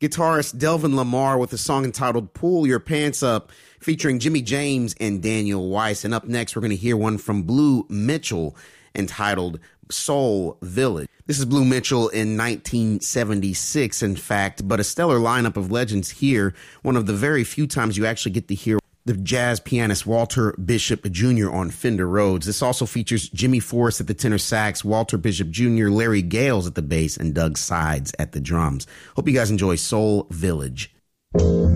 guitarist Delvin Lamar with a song entitled Pull Your Pants Up, featuring Jimmy James and Daniel Weiss. And up next, we're going to hear one from Blue Mitchell entitled Soul Village. This is Blue Mitchell in 1976, in fact, but a stellar lineup of legends here. One of the very few times you actually get to hear the jazz pianist Walter Bishop Jr. on Fender Rhodes. This also features Jimmy Forrest at the tenor sax, Walter Bishop Jr., Larry Gales at the bass, and Doug Sides at the drums. Hope you guys enjoy Soul Village.